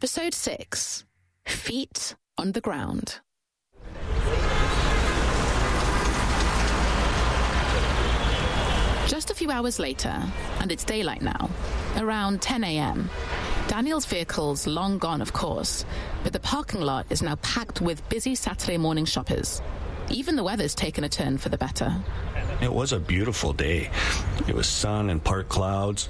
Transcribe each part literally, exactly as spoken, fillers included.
Episode six, Feet on the Ground. Just a few hours later, and it's daylight now, around ten a.m., Daniel's vehicle's long gone, of course, but the parking lot is now packed with busy Saturday morning shoppers. Even the weather's taken a turn for the better. It was a beautiful day. It was sun and part clouds.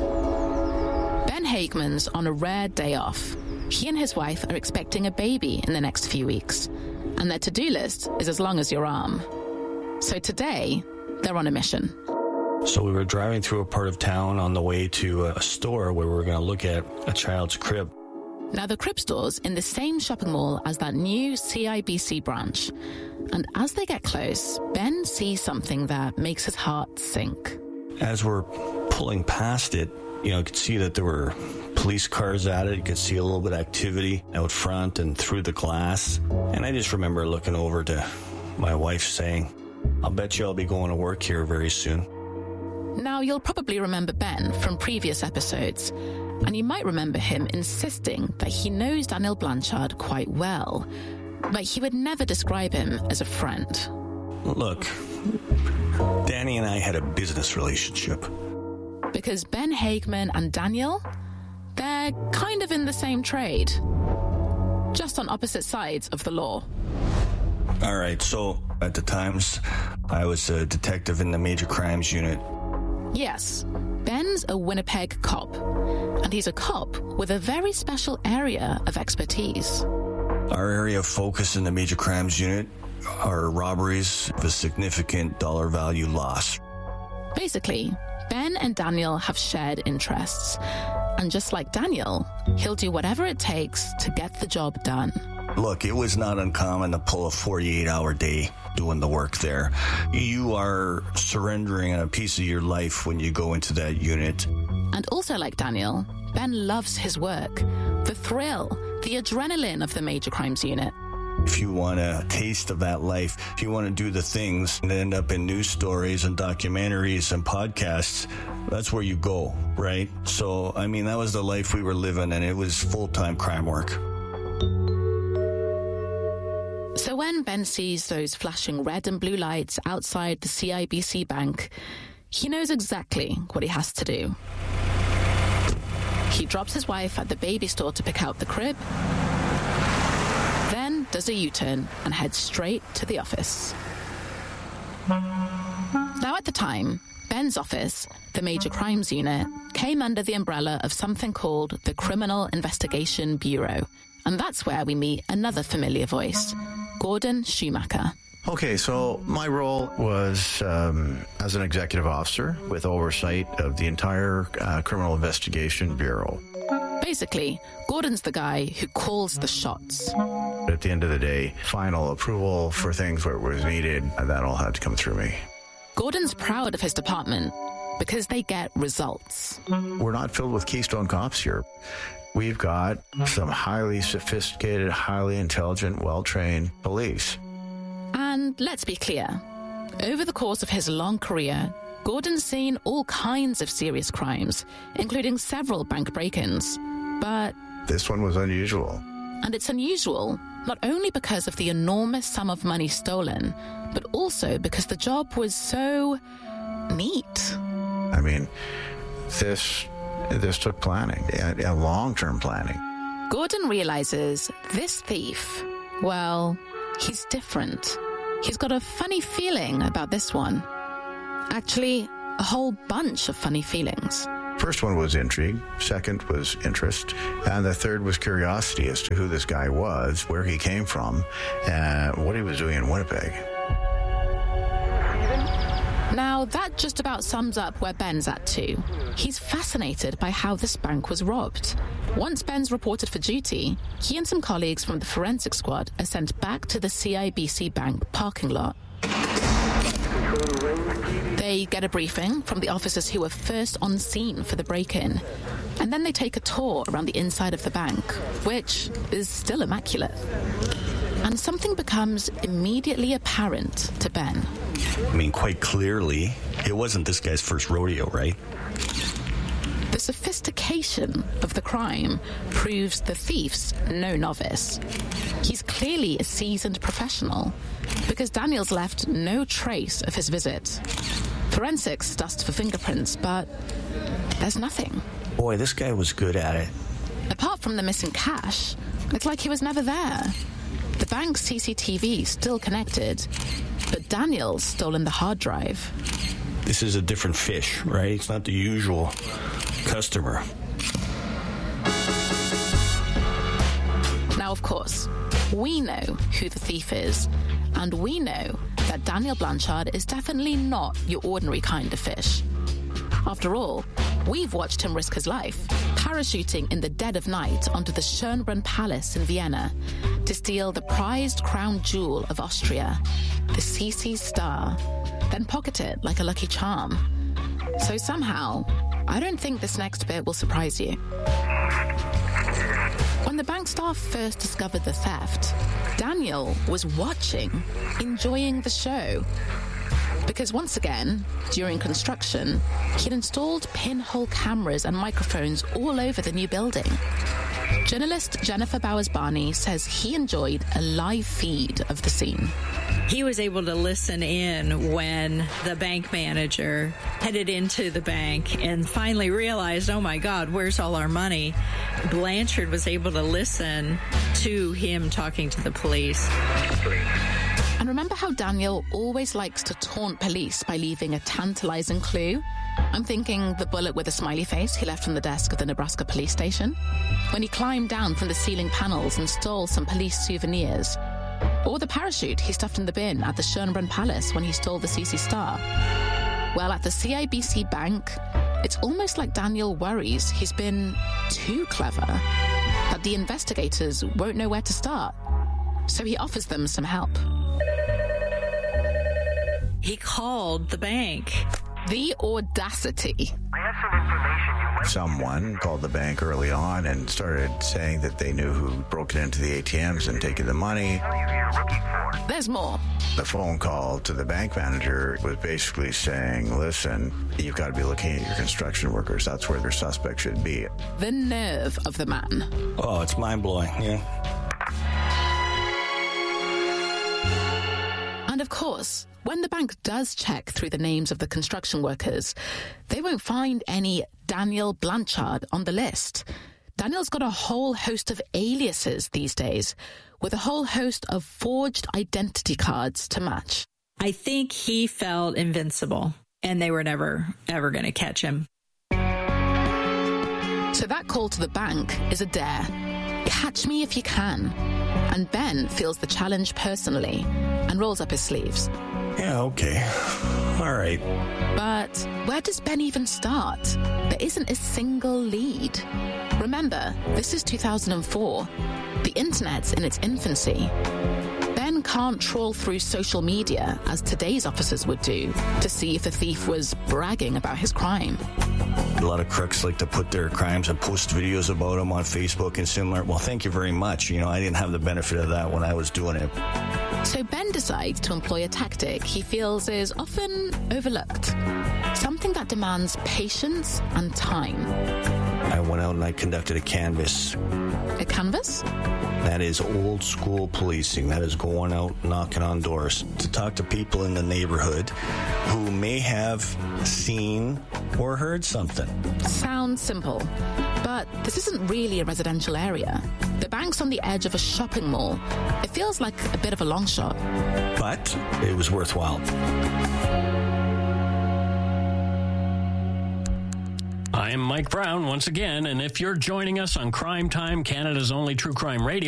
Ben Hageman's on a rare day off. He and his wife are expecting a baby in the next few weeks, and their to-do list is as long as your arm. So today, they're on a mission. So we were driving through a part of town on the way to a store where we were going to look at a child's crib. Now, the crib store's in the same shopping mall as that new C I B C branch. And as they get close, Ben sees something that makes his heart sink. As we're pulling past it, you know, you could see that there were police cars at it. You could see a little bit of activity out front and through the glass. And I just remember looking over to my wife saying, "I'll bet you I'll be going to work here very soon." Now, you'll probably remember Ben from previous episodes, and you might remember him insisting that he knows Daniel Blanchard quite well, but he would never describe him as a friend. Look, Danny and I had a business relationship. Because Ben Hageman and Daniel, they're kind of in the same trade, just on opposite sides of the law. All right, so at the Times, I was a detective in the Major Crimes Unit. Yes, Ben's a Winnipeg cop, and he's a cop with a very special area of expertise. Our area of focus in the Major Crimes Unit are robberies of a significant dollar value loss. Basically, Ben and Daniel have shared interests, and just like Daniel, he'll do whatever it takes to get the job done. Look, it was not uncommon to pull a forty-eight hour day doing the work there. You are surrendering a piece of your life when you go into that unit. And also like Daniel, Ben loves his work. The thrill, the adrenaline of the Major Crimes Unit. If you want a taste of that life, if you want to do the things that end up in news stories and documentaries and podcasts, that's where you go, right? So, I mean, that was the life we were living, and it was full-time crime work. So when Ben sees those flashing red and blue lights outside the C I B C bank, he knows exactly what he has to do. He drops his wife at the baby store to pick out the crib, then does a U-turn and heads straight to the office. Now, at the time, Ben's office, the Major Crimes Unit, came under the umbrella of something called the Criminal Investigation Bureau. And that's where we meet another familiar voice, Gordon Schumacher. Okay, so my role was um, as an executive officer with oversight of the entire uh, Criminal Investigation Bureau. Basically, Gordon's the guy who calls the shots. At the end of the day, final approval for things where it was needed, that all had to come through me. Gordon's proud of his department because they get results. We're not filled with Keystone cops here. We've got some highly sophisticated, highly intelligent, well-trained police. And let's be clear, over the course of his long career, Gordon's seen all kinds of serious crimes, including several bank break-ins. But this one was unusual. And it's unusual not only because of the enormous sum of money stolen, but also because the job was so neat. I mean, this... This took planning, a long-term planning. Gordon realizes this thief, well, he's different. He's got a funny feeling about this one. Actually, a whole bunch of funny feelings. First one was intrigue, second was interest, and the third was curiosity as to who this guy was, where he came from, and what he was doing in Winnipeg. Now, that just about sums up where Ben's at too. He's fascinated by how this bank was robbed. Once Ben's reported for duty, he and some colleagues from the forensic squad are sent back to the C I B C bank parking lot. They get a briefing from the officers who were first on scene for the break-in, and then they take a tour around the inside of the bank, which is still immaculate. And something becomes immediately apparent to Ben. I mean, quite clearly, it wasn't this guy's first rodeo, right? The sophisticated sophistication of the crime proves the thief's no novice. He's clearly a seasoned professional, because Daniels left no trace of his visit. Forensics dust for fingerprints, but there's nothing. Boy, this guy was good at it. Apart from the missing cash, it's like he was never there. The bank's C C T V still connected, but Daniels stolen the hard drive. This is a different fish, right? It's not the usual customer. Now, of course, we know who the thief is, and we know that Daniel Blanchard is definitely not your ordinary kind of fish. After all, we've watched him risk his life, parachuting in the dead of night onto the Schönbrunn Palace in Vienna to steal the prized crown jewel of Austria, the C C Star, then pocket it like a lucky charm. So somehow, I don't think this next bit will surprise you. When the bank staff first discovered the theft, Daniel was watching, enjoying the show. Because once again, during construction, he'd installed pinhole cameras and microphones all over the new building. Journalist Jennifer Bowers-Barney says he enjoyed a live feed of the scene. He was able to listen in when the bank manager headed into the bank and finally realized, oh my God, where's all our money? Blanchard was able to listen to him talking to the police. And remember how Daniel always likes to taunt police by leaving a tantalizing clue? I'm thinking the bullet with a smiley face he left on the desk of the Nebraska police station, when he climbed down from the ceiling panels and stole some police souvenirs. Or the parachute he stuffed in the bin at the Schönbrunn Palace when he stole the C C Star. Well, at the C I B C Bank, it's almost like Daniel worries he's been too clever, that the investigators won't know where to start. So he offers them some help. He called the bank. The audacity. I have some information you might... Someone called the bank early on and started saying that they knew who broke it into the A T Ms and taken the money. Tell you who you're looking for. There's more. The phone call to the bank manager was basically saying, listen, you've got to be looking at your construction workers. That's where their suspect should be. The nerve of the man. Oh, it's mind-blowing, yeah. And of course, when the bank does check through the names of the construction workers, they won't find any Daniel Blanchard on the list. Daniel's got a whole host of aliases these days, with a whole host of forged identity cards to match. I think he felt invincible, and they were never, ever going to catch him. So that call to the bank is a dare. Catch me if you can. And Ben feels the challenge personally and rolls up his sleeves. Yeah, okay. All right. But where does Ben even start? There isn't a single lead. Remember, this is two thousand four. The internet's in its infancy. Ben can't trawl through social media as today's officers would do to see if the thief was bragging about his crime. A lot of crooks like to put their crimes and post videos about them on Facebook and similar. Well, thank you very much. You know, I didn't have the benefit of that when I was doing it. So Ben decides to employ a tactic he feels is often overlooked. Something that demands patience and time. I went out and I conducted a canvass. A canvass? That is old school policing. That is going out knocking on doors to talk to people in the neighborhood who may have seen or heard something. Sounds simple, but this isn't really a residential area. The bank's on the edge of a shopping mall. It feels like a bit of a long shot. But it was worthwhile. I'm Mike Brown once again, and if you're joining us on Crime Time, Canada's only true crime radio,